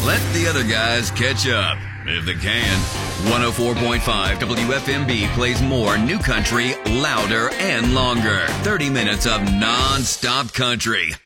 Let the other guys catch up, if they can. 104.5 WFMB plays more new country, louder and longer. 30 minutes of non-stop country.